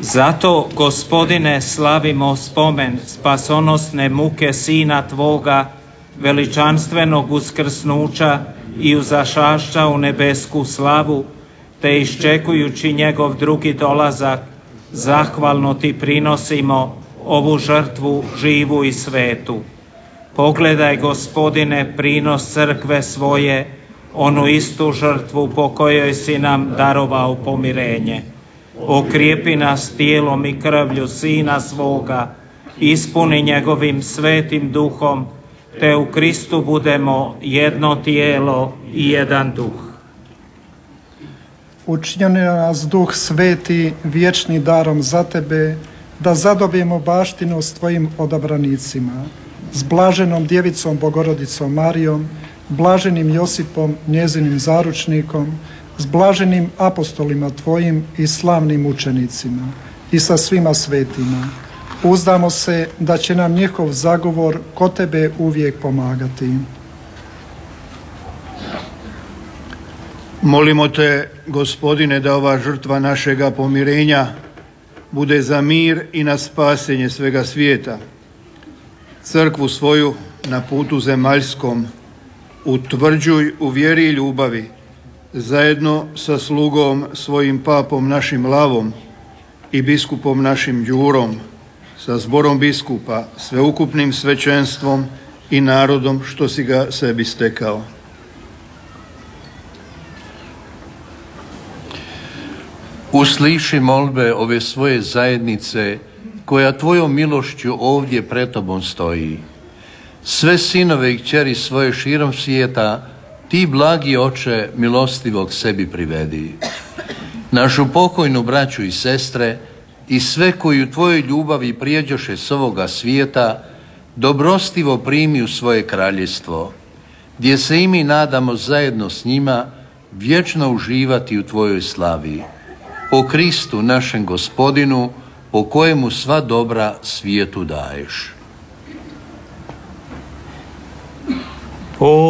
Zato, Gospodine, slavimo spomen spasonosne muke Sina Tvoga, veličanstvenog uskrsnuća i uzašašća u nebesku slavu, te iščekujući njegov drugi dolazak, zahvalno Ti prinosimo ovu žrtvu živu i svetu. Pogledaj, Gospodine, prinos crkve svoje, onu istu žrtvu po kojoj si nam darovao pomirenje. Okrijepi nas tijelom i krvlju Sina svoga, ispuni njegovim svetim duhom, te u Kristu budemo jedno tijelo i jedan duh. Učinjeni nas Duh Sveti vječni darom za Tebe, da zadobijemo baštinu s Tvojim odabranicima, s blaženom Djevicom Bogorodicom Marijom, blaženim Josipom, njezinim zaručnikom, s blaženim apostolima Tvojim i slavnim učenicima i sa svima svetima. Uzdamo se da će nam njihov zagovor kod Tebe uvijek pomagati. Molimo Te, Gospodine, da ova žrtva našega pomirenja bude za mir i na spasenje svega svijeta. Crkvu svoju na putu zemaljskom utvrđuj u vjeri i ljubavi, zajedno sa slugom svojim papom našim Lavom i biskupom našim Đurom, sa zborom biskupa, sveukupnim svećenstvom i narodom što si ga sebi stekao. Usliši molbe ove svoje zajednice, koja Tvojom milošću ovdje pred Tobom stoji. Sve sinove i kćeri svoje širom svijeta, Ti, blagi Oče, milostivog sebi privedi. Našu pokojnu braću i sestre i sve koji u Tvojoj ljubavi prijeđoše s ovoga svijeta, dobrostivo primi u svoje kraljevstvo, gdje se i mi nadamo zajedno s njima vječno uživati u Tvojoj slavi. Po Kristu našem Gospodinu, po kojemu sva dobra svijetu daješ.